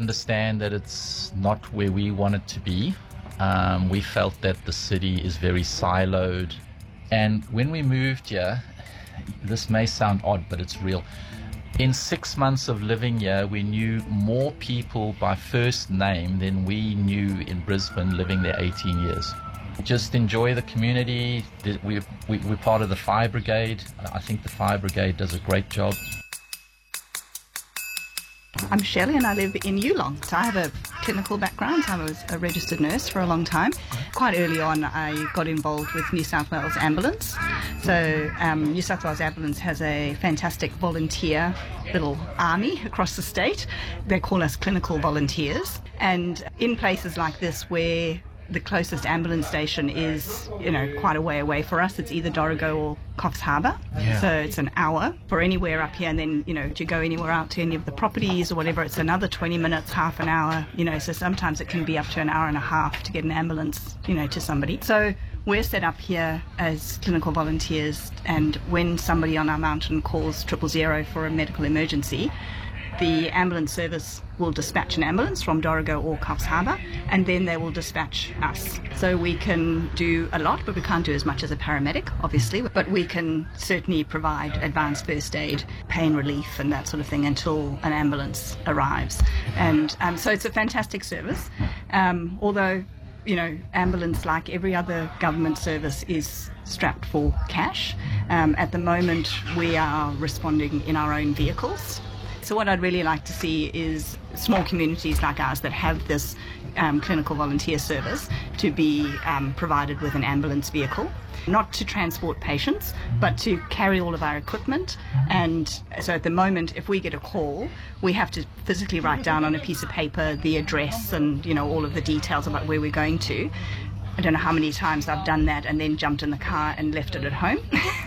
understand that it's not where we want it to be. We felt that the city is very siloed. And when we moved here, this may sound odd, but it's real. In 6 months of living here, we knew more people by first name than we knew in Brisbane living there 18 years. Just enjoy the community. We're part of the Fire Brigade. I think the Fire Brigade does a great job. I'm Shelley and I live in Yulong. So I have a clinical background. I was a registered nurse for a long time. Quite early on, I got involved with New South Wales Ambulance. So New South Wales Ambulance has a fantastic volunteer little army across the state. They call us clinical volunteers. And in places like this where the closest ambulance station is, quite a way away for us. It's either Dorrigo or Coffs Harbour. Yeah. So it's an hour for anywhere up here. And then, to go anywhere out to any of the properties or whatever, it's another 20 minutes, half an hour, so sometimes it can be up to an hour and a half to get an ambulance, to somebody. So we're set up here as clinical volunteers, and when somebody on our mountain calls 000 for a medical emergency, the ambulance service will dispatch an ambulance from Dorrigo or Coffs Harbour, and then they will dispatch us. So we can do a lot, but we can't do as much as a paramedic, obviously. But we can certainly provide advanced first aid, pain relief and that sort of thing until an ambulance arrives. And so it's a fantastic service. Although, ambulance, like every other government service, is strapped for cash. At the moment, we are responding in our own vehicles. So what I'd really like to see is small communities like ours that have this clinical volunteer service to be provided with an ambulance vehicle, not to transport patients, but to carry all of our equipment. And so at the moment, if we get a call, we have to physically write down on a piece of paper the address and, all of the details about where we're going to. I don't know how many times I've done that and then jumped in the car and left it at home,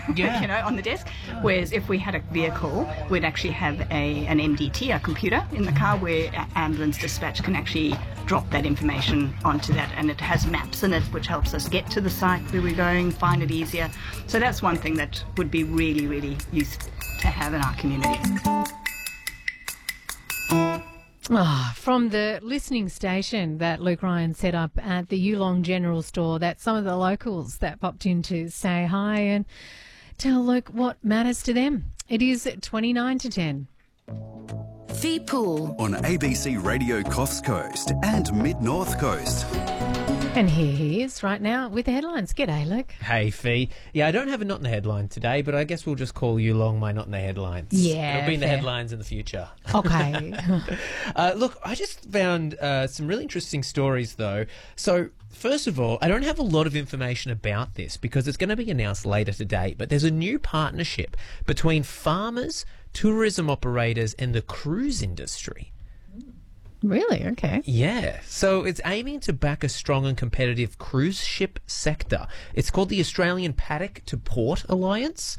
on the desk. Whereas if we had a vehicle, we'd actually have an MDT, a computer in the car, where ambulance dispatch can actually drop that information onto that. And it has maps in it, which helps us get to the site where we're going, find it easier. So that's one thing that would be really, really useful to have in our communities. From the listening station that Luke Ryan set up at the Yulong General Store, that's some of the locals that popped in to say hi and tell Luke what matters to them. It is 29 to 10. Fee Pool on ABC Radio Coffs Coast and Mid-North Coast. And here he is right now with the headlines. G'day, Luke. Hey, Fee. Yeah, I don't have a Not in the Headline today, but I guess we'll just call Yulong my Not in the Headlines. Yeah, it'll be in the fair. headlines in the future. Okay. Look, I just found some really interesting stories, though. So, first of all, I don't have a lot of information about this because it's going to be announced later today, but there's a new partnership between farmers, tourism operators and the cruise industry. Really? Okay. Yeah. So it's aiming to back a strong and competitive cruise ship sector. It's called the Australian Paddock to Port Alliance,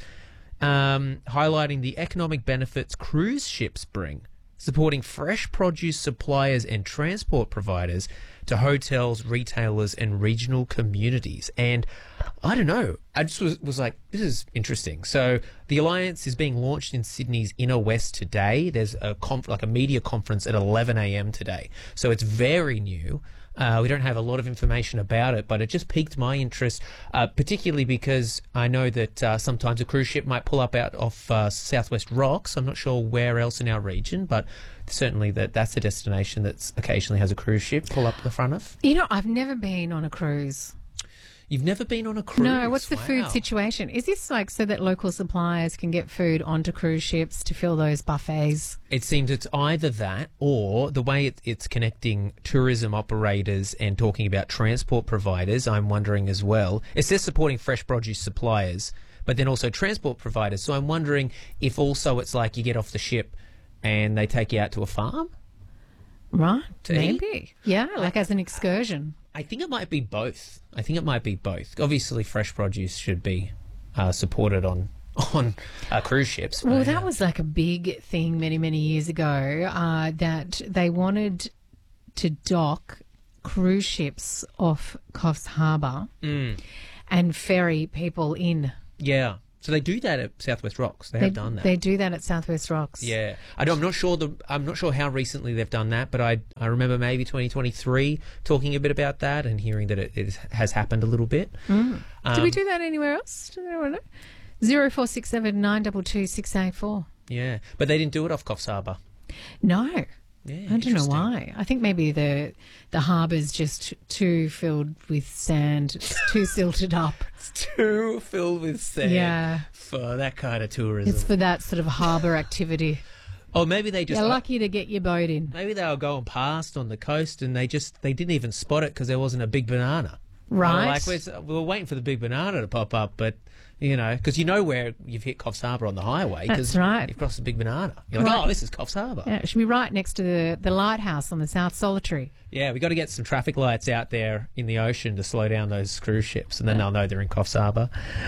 highlighting the economic benefits cruise ships bring, supporting fresh produce suppliers and transport providers to hotels, retailers and regional communities. And I don't know, I just was like, this is interesting. So the alliance is being launched in Sydney's Inner West today. There's a media conference at 11 a.m. today. So it's very new. We don't have a lot of information about it, but it just piqued my interest, particularly because I know that sometimes a cruise ship might pull up out off Southwest Rocks. I'm not sure where else in our region, but certainly that's a destination that occasionally has a cruise ship pull up the front of. I've never been on a cruise. You've never been on a cruise? No, what's the food Wow. situation? Is this like so that local suppliers can get food onto cruise ships to fill those buffets? It seems it's either that or the way it's connecting tourism operators and talking about transport providers, I'm wondering as well. It says supporting fresh produce suppliers, but then also transport providers. So I'm wondering if also it's like you get off the ship and they take you out to a farm? Right, To maybe. eat? Yeah, like as an excursion. I think it might be both. Obviously, fresh produce should be supported on cruise ships. Well, that was like a big thing many, many years ago that they wanted to dock cruise ships off Coffs Harbour and ferry people in. Yeah. So they do that at Southwest Rocks. They have done that. They do that at Southwest Rocks. Yeah, I'm not sure. I'm not sure how recently they've done that, but I remember maybe 2023 talking a bit about that and hearing that it has happened a little bit. Do we do that anywhere else? Do anyone know? 0467 922 684. Yeah, but they didn't do it off Coffs Harbour. No. Yeah, I don't know why. I think maybe the harbour's just too filled with sand. It's too silted up. It's too filled with sand. Yeah. For that kind of tourism. It's for that sort of harbour activity. Oh, maybe they just... You're lucky to get your boat in. Maybe they were going past on the coast and they didn't even spot it because there wasn't a big banana. Right. We were waiting for the big banana to pop up, but... because you know where you've hit Coffs Harbour on the highway. That's right. You've crossed the big banana. You're like, this is Coffs Harbour. Yeah, it should be right next to the lighthouse on the South Solitary. Yeah, we got to get some traffic lights out there in the ocean to slow down those cruise ships, and then they'll know they're in Coffs Harbour.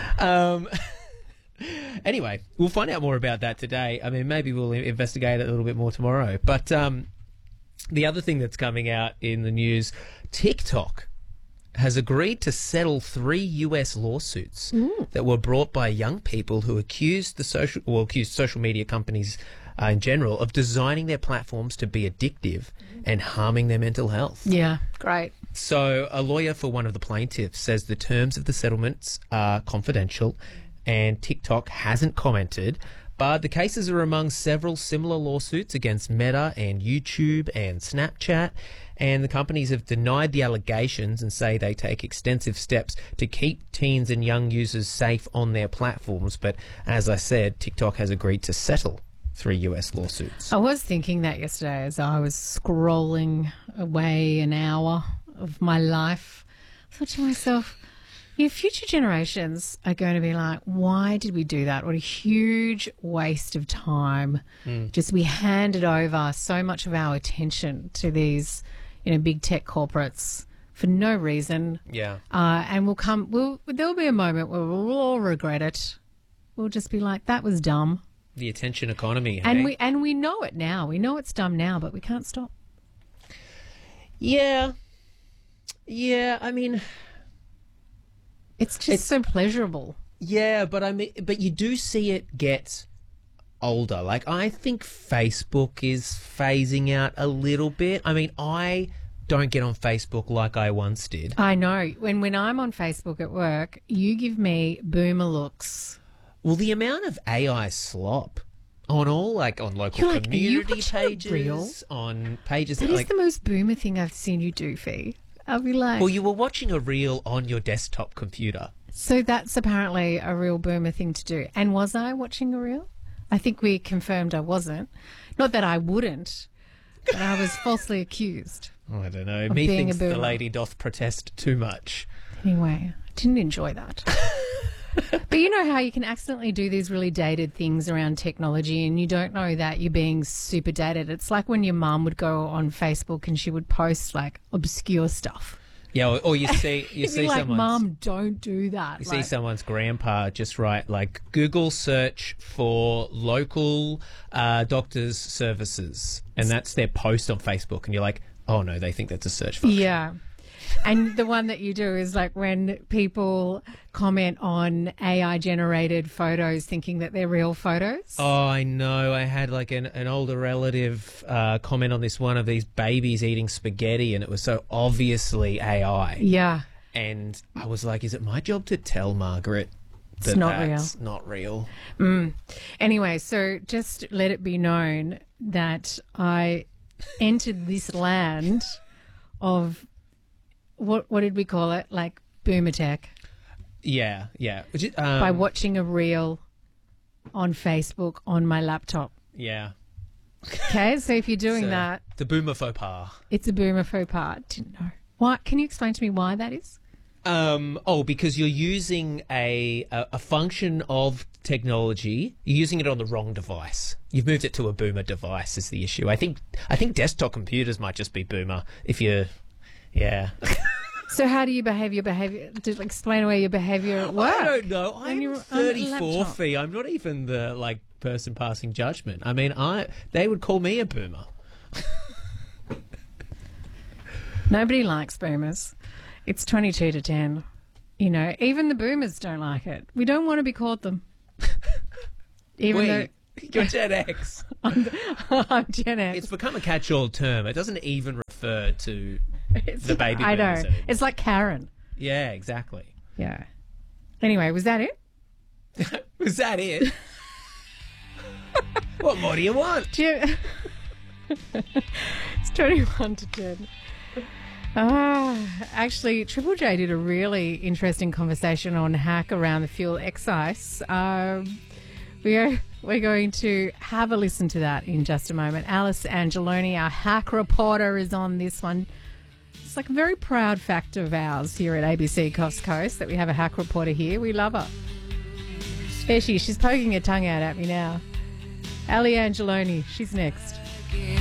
Anyway, we'll find out more about that today. I mean, maybe we'll investigate it a little bit more tomorrow. But the other thing that's coming out in the news, TikTok has agreed to settle 3 US lawsuits that were brought by young people who accused social media companies in general of designing their platforms to be addictive and harming their mental health. Yeah, great. So a lawyer for one of the plaintiffs says the terms of the settlements are confidential and TikTok hasn't commented. But the cases are among several similar lawsuits against Meta and YouTube and Snapchat, and the companies have denied the allegations and say they take extensive steps to keep teens and young users safe on their platforms. But as I said, TikTok has agreed to settle 3 US lawsuits. I was thinking that yesterday as I was scrolling away an hour of my life. I thought to myself, future generations are going to be like, why did we do that? What a huge waste of time. Just we handed over so much of our attention to these, big tech corporates for no reason. Yeah. And there'll be a moment where we'll all regret it. We'll just be like, that was dumb. The attention economy. And we know it now. We know it's dumb now, but we can't stop. Yeah. Yeah, I mean... It's so pleasurable. Yeah, but you do see it get older. Like, I think Facebook is phasing out a little bit. I mean, I don't get on Facebook like I once did. I know. When I'm on Facebook at work, you give me boomer looks. Well, the amount of AI slop on all, on local community pages, on pages that is the most boomer thing I've seen you do, Fee. I'll be like... Well, you were watching a reel on your desktop computer. So that's apparently a real boomer thing to do. And was I watching a reel? I think we confirmed I wasn't. Not that I wouldn't, but I was falsely accused. I don't know. Methinks the lady doth protest too much. Anyway, I didn't enjoy that. But you know how you can accidentally do these really dated things around technology and you don't know that you're being super dated. It's like when your mum would go on Facebook and she would post obscure stuff. Yeah, or you see like, Mum, don't do that. You see someone's grandpa just write Google search for local doctors' services, and that's their post on Facebook, and you're like, oh no, they think that's a search function. Yeah. And the one that you do is when people comment on AI-generated photos thinking that they're real photos. Oh, I know. I had an older relative comment on this one of these babies eating spaghetti, and it was so obviously AI. Yeah. And I was like, is it my job to tell Margaret that it's not that's not real? Anyway, so just let it be known that I entered this land of... What did we call it? Boomer tech. Yeah. By watching a reel on Facebook on my laptop. Yeah. Okay, so if you're doing that... The boomer faux pas. It's a boomer faux pas. Didn't know. Why? Can you explain to me why that is? Because you're using a function of technology. You're using it on the wrong device. You've moved it to a boomer device is the issue. I think desktop computers might just be boomer if you're... Yeah. So how do you behave? Your behaviour? Explain away your behaviour at work. I don't know. I'm 34, Fee. I'm not even the person passing judgment. I mean, they would call me a boomer. Nobody likes boomers. It's 22 to 10. Even the boomers don't like it. We don't want to be called them. Even though You're Gen X. I'm Gen X. It's become a catch-all term. It doesn't even refer to the baby I know. boomers anymore. It's like Karen. Yeah, exactly. Yeah. Anyway, was that it? Was that it? What more do you want? It's 21 to 10. Actually, Triple J did a really interesting conversation on hack around the fuel excise. We're going to have a listen to that in just a moment. Alice Angeloni, our hack reporter, is on this one. It's like a very proud fact of ours here at ABC Coast Coast that we have a hack reporter here. We love her. There she is. She's poking her tongue out at me now. Ali Angeloni, she's next.